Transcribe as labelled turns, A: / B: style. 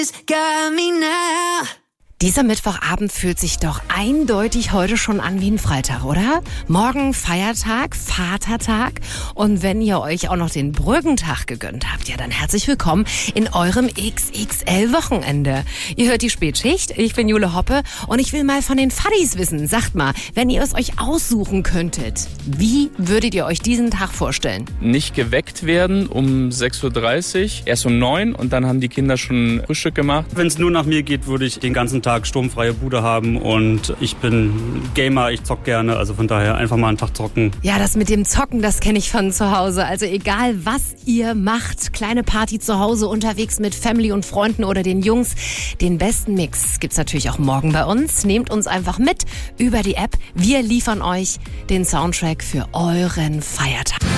A: Got me now.
B: Dieser Mittwochabend fühlt sich doch eindeutig heute schon an wie ein Freitag, oder? Morgen Feiertag, Vatertag. Und wenn ihr euch auch noch den Brückentag gegönnt habt, ja dann herzlich willkommen in eurem XXL-Wochenende. Ihr hört die Spätschicht, ich bin Jule Hoppe und ich will mal von den Faddies wissen. Sagt mal, wenn ihr es euch aussuchen könntet, wie würdet ihr euch diesen Tag vorstellen?
C: Nicht geweckt werden um 6.30 Uhr, erst um 9 und dann haben die Kinder schon Frühstück gemacht.
D: Wenn es nur nach mir geht, würde ich den ganzen Tag sturmfreie Bude haben und ich bin Gamer, ich zock gerne, also von daher einfach mal einen Tag zocken.
B: Ja, das mit dem Zocken, das kenne ich von zu Hause. Also egal, was ihr macht, kleine Party zu Hause, unterwegs mit Family und Freunden oder den Jungs, den besten Mix gibt's natürlich auch morgen bei uns. Nehmt uns einfach mit über die App. Wir liefern euch den Soundtrack für euren Feiertag.